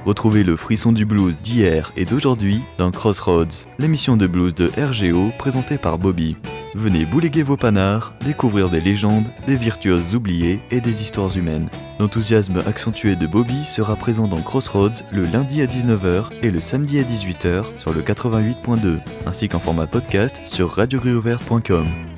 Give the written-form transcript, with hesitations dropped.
Retrouvez le frisson du blues d'hier et d'aujourd'hui dans Crossroads, l'émission de blues de RGO présentée par Bobby. Venez bouléguer vos panards, découvrir des légendes, des virtuoses oubliées et des histoires humaines. L'enthousiasme accentué de Bobby sera présent dans Crossroads le lundi à 19h et le samedi à 18h sur le 88.2, ainsi qu'en format podcast sur radiogréouverte.com.